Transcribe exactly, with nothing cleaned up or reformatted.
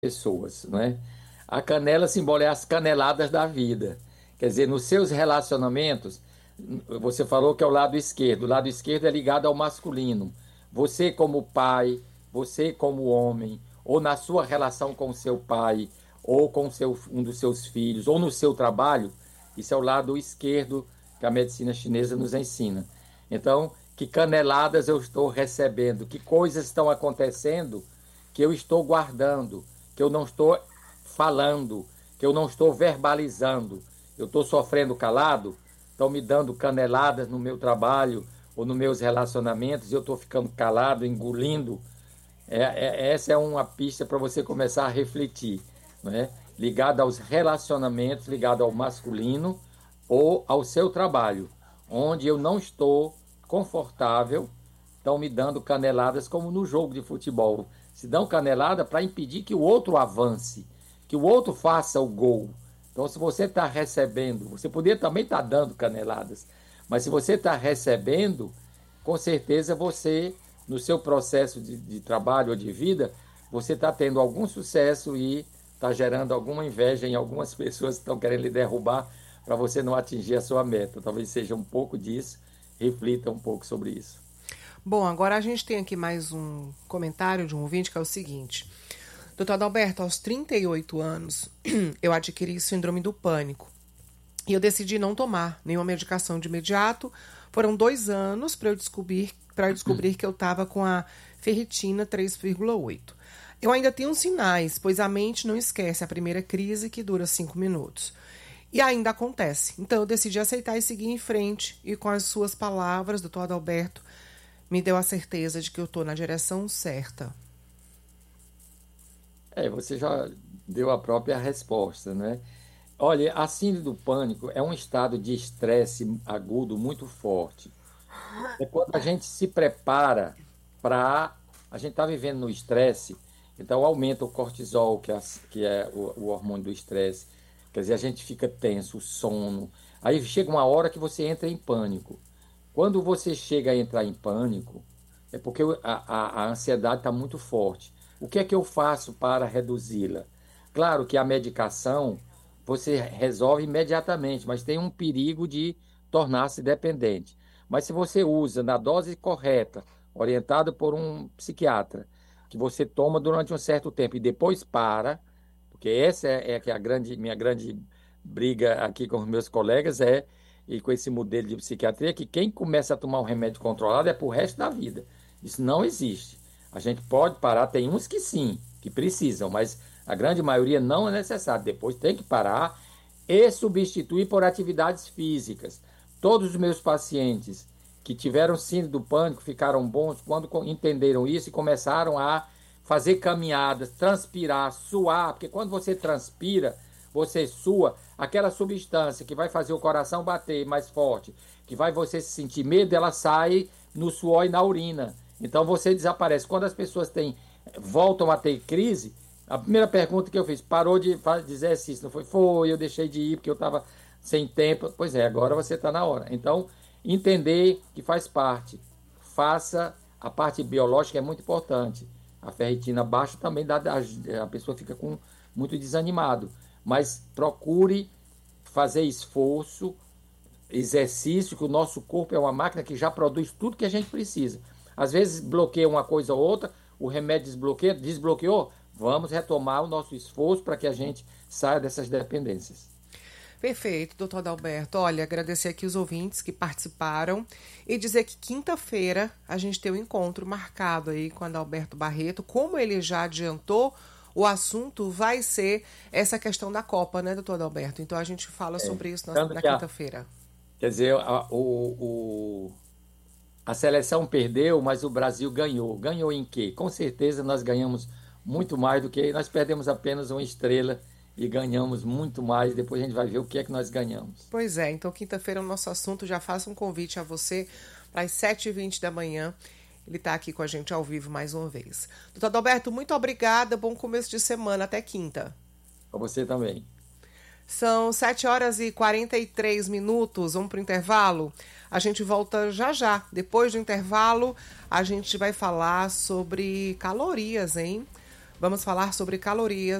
pessoas, não é? A canela simboliza as caneladas da vida. Quer dizer, nos seus relacionamentos, você falou que é o lado esquerdo. O lado esquerdo é ligado ao masculino. Você como pai, você como homem, ou na sua relação com seu pai, ou com seu, um dos seus filhos, ou no seu trabalho, isso é o lado esquerdo que a medicina chinesa nos ensina. Então, que caneladas eu estou recebendo, que coisas estão acontecendo que eu estou guardando, que eu não estou falando, que eu não estou verbalizando. Eu estou sofrendo calado, estão me dando caneladas no meu trabalho ou nos meus relacionamentos e eu estou ficando calado, engolindo. É, é, essa é uma pista para você começar a refletir, né? Ligada aos relacionamentos, ligada ao masculino ou ao seu trabalho, onde eu não estou confortável, estão me dando caneladas como no jogo de futebol. Se dão canelada para impedir que o outro avance, que o outro faça o gol. Então, se você está recebendo, você poderia também estar dando caneladas, mas se você está recebendo, com certeza você, no seu processo de, de trabalho ou de vida, você está tendo algum sucesso e está gerando alguma inveja em algumas pessoas que estão querendo lhe derrubar para você não atingir a sua meta. Talvez seja um pouco disso, reflita um pouco sobre isso. Bom, agora a gente tem aqui mais um comentário de um ouvinte que é o seguinte. doutor Adalberto, aos trinta e oito anos, eu adquiri síndrome do pânico e eu decidi não tomar nenhuma medicação de imediato. Foram dois anos para eu descobrir, para eu descobrir que eu estava com a ferritina três vírgula oito. Eu ainda tenho sinais, pois a mente não esquece a primeira crise que dura cinco minutos. E ainda acontece. Então eu decidi aceitar e seguir em frente. E com as suas palavras, doutor Adalberto, me deu a certeza de que eu estou na direção certa. É, você já deu a própria resposta, né? Olha, a síndrome do pânico é um estado de estresse agudo muito forte. É quando a gente se prepara para... A gente está vivendo no estresse, então aumenta o cortisol, que é, que é o, o hormônio do estresse. Quer dizer, a gente fica tenso, sono. Aí chega uma hora que você entra em pânico. Quando você chega a entrar em pânico, é porque a, a, a ansiedade está muito forte. O que é que eu faço para reduzi-la? Claro que a medicação você resolve imediatamente, mas tem um perigo de tornar-se dependente. Mas se você usa na dose correta, orientado por um psiquiatra, que você toma durante um certo tempo e depois para, porque essa é, é que é a grande, minha grande briga aqui com os meus colegas é, e com esse modelo de psiquiatria, que quem começa a tomar um remédio controlado é para o resto da vida. Isso não existe. A gente pode parar, tem uns que sim, que precisam, mas a grande maioria não é necessário. Depois tem que parar e substituir por atividades físicas. Todos os meus pacientes que tiveram síndrome do pânico ficaram bons quando entenderam isso e começaram a fazer caminhadas, transpirar, suar, porque quando você transpira, você sua, aquela substância que vai fazer o coração bater mais forte, que vai você se sentir medo, ela sai no suor e na urina. Então você desaparece. Quando as pessoas têm, voltam a ter crise, a primeira pergunta que eu fiz, parou de fazer exercício, não foi? Foi, eu deixei de ir porque eu estava sem tempo. Pois é, agora você está na hora. Então, entender que faz parte. Faça, a parte biológica é muito importante. A ferritina baixa também dá, a pessoa fica com muito desanimado. Mas procure fazer esforço, exercício, que o nosso corpo é uma máquina que já produz tudo que a gente precisa. Às vezes bloqueia uma coisa ou outra, o remédio desbloqueia, desbloqueou, vamos retomar o nosso esforço para que a gente saia dessas dependências. Perfeito, doutor Adalberto. Olha, agradecer aqui os ouvintes que participaram e dizer que quinta-feira a gente tem um encontro marcado aí com o Adalberto Barreto. Como ele já adiantou, o assunto vai ser essa questão da Copa, né, doutor Adalberto? Então a gente fala é, sobre isso na, na quinta-feira. Quer dizer, a, o, o, a seleção perdeu, mas o Brasil ganhou. Ganhou em quê? Com certeza nós ganhamos muito mais do que... Nós perdemos apenas uma estrela e ganhamos muito mais. Depois a gente vai ver o que é que nós ganhamos. Pois é, então quinta-feira é o nosso assunto. Já faço um convite a você para as sete e vinte da manhã. Ele está aqui com a gente ao vivo mais uma vez. Doutor Adalberto, muito obrigada. Bom começo de semana. Até quinta. Para você também. São sete horas e quarenta e três minutos. Vamos para o intervalo? A gente volta já já. Depois do intervalo, a gente vai falar sobre calorias, hein? vamos falar sobre calorias